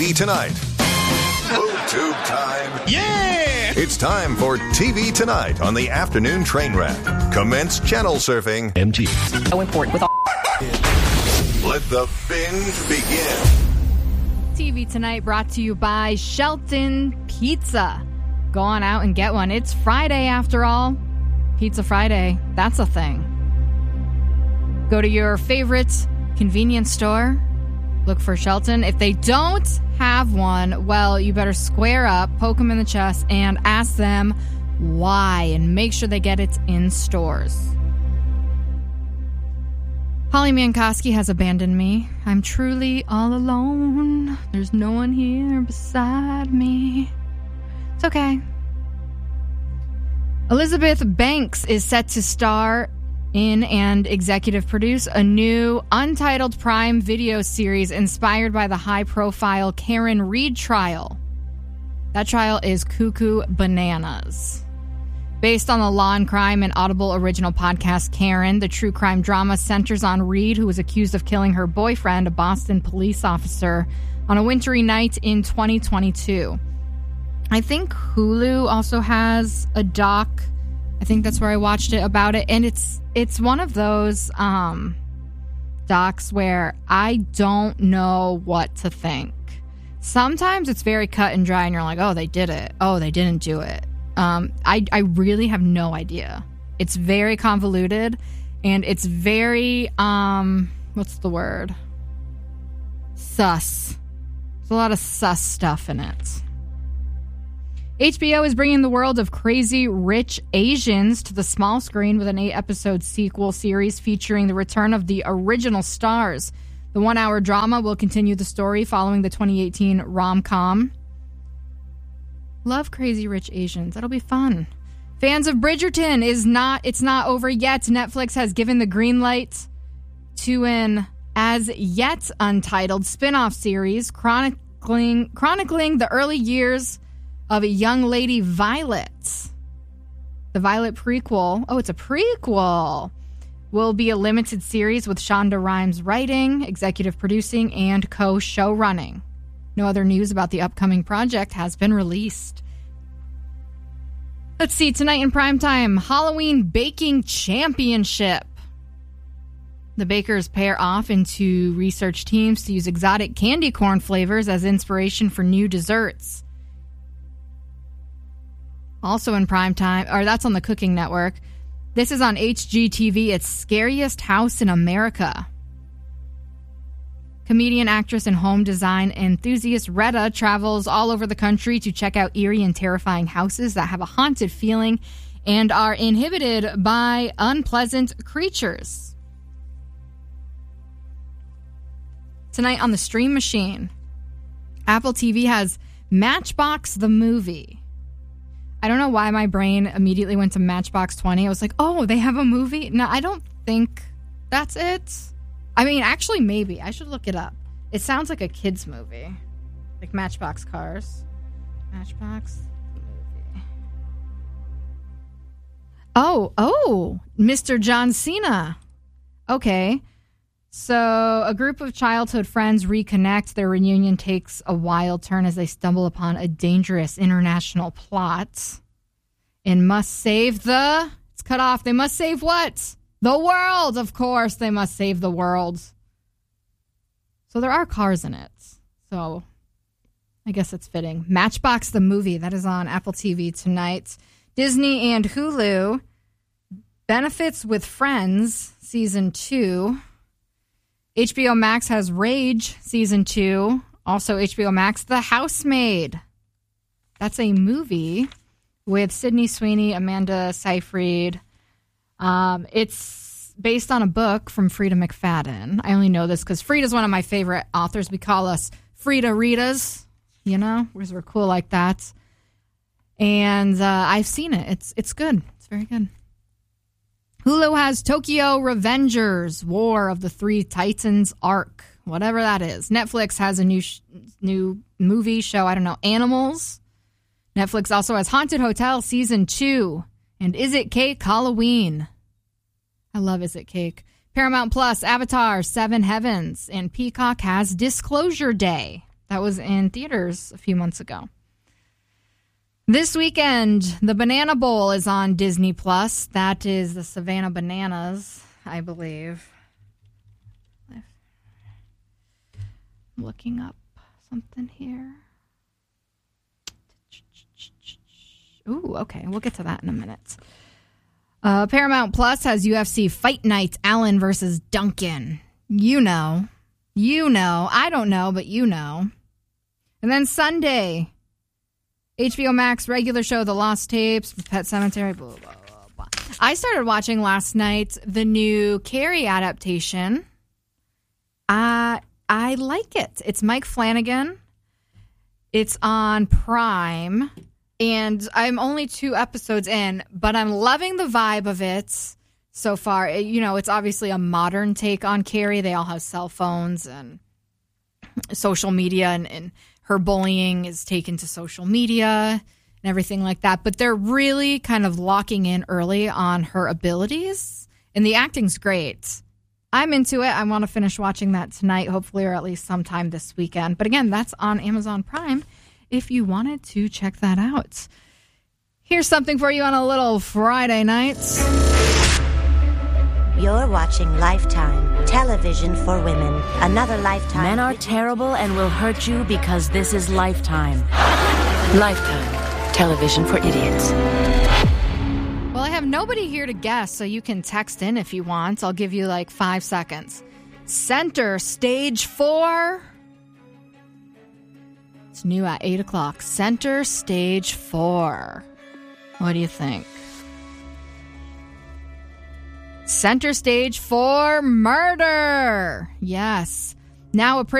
TV Tonight. BoobTube time. Yeah! It's time for TV Tonight on the afternoon train wreck. Commence channel surfing. MG. So important with all. Let the binge begin. TV Tonight brought to you by Shelton Pizza. Go on out and get one. It's Friday after all. Pizza Friday. That's a thing. Go to your favorite convenience store. Look for Shelton. If they don't have one, well, you better square up, poke them in the chest, and ask them why, and make sure they get it in stores. Holly Mankowski has abandoned me. I'm truly all alone. There's no one here beside me. It's okay. Elizabeth Banks is set to star in and executive produce a new untitled Prime Video series inspired by the high-profile Karen Read trial. That trial is cuckoo bananas. Based on the Law and Crime and Audible original podcast Karen, the true crime drama centers on Read, who was accused of killing her boyfriend, a Boston police officer, on a wintry night in 2022. I think Hulu also has a doc. I think that's where I watched it about it. And it's one of those docs where I don't know what to think. Sometimes it's very cut and dry and you're like, oh, they did it. Oh, they didn't do it. I really have no idea. It's very convoluted and it's very, what's the word? Sus. There's a lot of sus stuff in it. HBO is bringing the world of Crazy Rich Asians to the small screen with an 8-episode sequel series featuring the return of the original stars. The 1-hour drama will continue the story following the 2018 rom-com. Love Crazy Rich Asians. That'll be fun. Fans of Bridgerton, it's not over yet. Netflix has given the green light to an as yet untitled spin-off series chronicling the early years of a young lady, Violet. The Violet prequel. Oh, it's a prequel. Will be a limited series with Shonda Rhimes writing, executive producing, and co-show running. No other news about the upcoming project has been released. Let's see, tonight in primetime, Halloween Baking Championship. The bakers pair off into research teams to use exotic candy corn flavors as inspiration for new desserts. Also in primetime, or that's on the Cooking Network. This is on HGTV. It's Scariest House in America. Comedian, actress, and home design enthusiast Retta travels all over the country to check out eerie and terrifying houses that have a haunted feeling and are inhabited by unpleasant creatures. Tonight on the Stream Machine, Apple TV has Matchbox the Movie. I don't know why my brain immediately went to Matchbox 20. I was like, oh, they have a movie? No, I don't think that's it. I mean, actually, maybe. I should look it up. It sounds like a kid's movie. Like Matchbox Cars. Matchbox movie. Oh, Mr. John Cena. Okay. So, a group of childhood friends reconnect. Their reunion takes a wild turn as they stumble upon a dangerous international plot and must save it's cut off. They must save what? The world, of course. They must save the world. So, there are cars in it. So, I guess it's fitting. Matchbox the Movie. That is on Apple TV tonight. Disney and Hulu. Benefits with Friends, Season 2. HBO Max has Rage, Season 2. Also HBO Max, The Housemaid. That's a movie with Sydney Sweeney, Amanda Seyfried. It's based on a book from Frida McFadden. I only know this because Frida's one of my favorite authors. We call us Frida Ritas, you know, because we're cool like that. And I've seen it. It's good. It's very good. Hulu has Tokyo Revengers, War of the Three Titans arc, whatever that is. Netflix has a new movie show, I don't know, Animals. Netflix also has Haunted Hotel Season 2 and Is It Cake Halloween. I love Is It Cake. Paramount Plus, Avatar, Seven Heavens, and Peacock has Disclosure Day. That was in theaters a few months ago. This weekend, the Banana Bowl is on Disney+. That is the Savannah Bananas, I believe. I'm looking up something here. Ooh, okay. We'll get to that in a minute. Paramount Plus has UFC Fight Night, Allen versus Duncan. You know. I don't know, but you know. And then Sunday, HBO Max regular show, The Lost Tapes, Pet Sematary, blah, blah, blah, blah. I started watching last night the new Carrie adaptation. I like it. It's Mike Flanagan. It's on Prime. And I'm only 2 episodes in, but I'm loving the vibe of it so far. It's obviously a modern take on Carrie. They all have cell phones and social media, and her bullying is taken to social media and everything like that. But they're really kind of locking in early on her abilities, and the acting's great. I'm into it. I want to finish watching that tonight, hopefully, or at least sometime this weekend. But again, that's on Amazon Prime if you wanted to check that out. Here's something for you on a little Friday night. You're watching Lifetime, television for women. Another Lifetime. Men are terrible and will hurt you because this is Lifetime. Lifetime, television for idiots. Well, I have nobody here to guess, so you can text in if you want. I'll give you like 5 seconds. Center Stage 4. It's new at 8 o'clock. Center Stage 4. What do you think? Center Stage 4 murder. Yes. Now a